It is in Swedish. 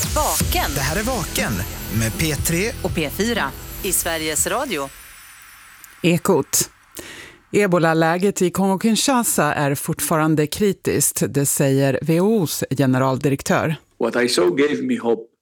Vaken. Det här är Vaken med P3 och P4 i Sveriges Radio. Ekot. Ebola-läget i Kongo-Kinshasa är fortfarande kritiskt, det säger WHO:s generaldirektör. What I saw gave me hope